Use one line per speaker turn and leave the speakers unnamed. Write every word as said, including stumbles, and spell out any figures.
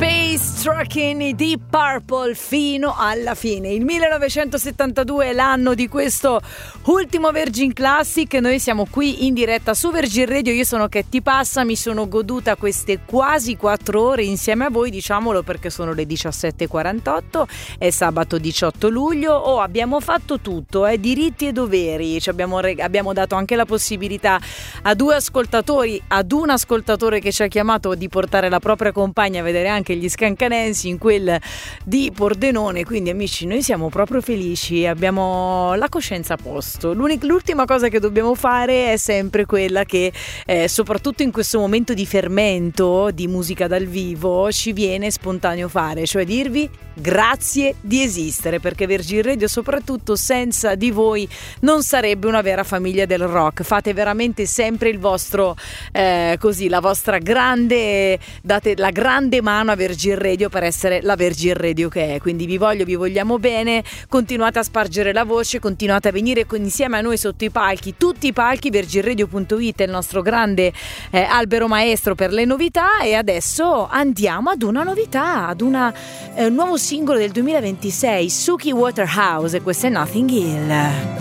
Space Trucking, i Deep Purple fino alla fine. Il millenovecentosettantadue è l'anno di questo ultimo Virgin Classic. Noi siamo qui in diretta su Virgin Radio. Io sono Ketty Passa, mi sono goduta queste quasi quattro ore insieme a voi, diciamolo, perché sono le diciassette e quarantotto, è sabato diciotto luglio. Oh, abbiamo fatto tutto, eh, diritti e doveri. Ci abbiamo, reg- abbiamo dato anche la possibilità a due ascoltatori, ad un ascoltatore che ci ha chiamato, di portare la propria compagna a vedere anche gli Scancanensi in quel di Pordenone. Quindi amici, noi siamo proprio felici, abbiamo la coscienza a posto. L'unica, l'ultima cosa che dobbiamo fare è sempre quella che eh, soprattutto in questo momento di fermento di musica dal vivo ci viene spontaneo fare, cioè dirvi grazie di esistere, perché Virgin Radio soprattutto senza di voi non sarebbe una vera famiglia del rock. Fate veramente sempre il vostro eh, così, la vostra grande, date la grande mano a Virgin Radio per essere la Virgin Radio che è. Quindi vi voglio, vi vogliamo bene, continuate a spargere la voce, continuate a venire con, insieme a noi sotto i palchi, tutti i palchi. virgin radio punto it è il nostro grande eh, albero maestro per le novità. E adesso andiamo ad una novità, ad una eh, nuovo singolo del duemilaventisei, Suki Waterhouse, e questo è Nothing Hill.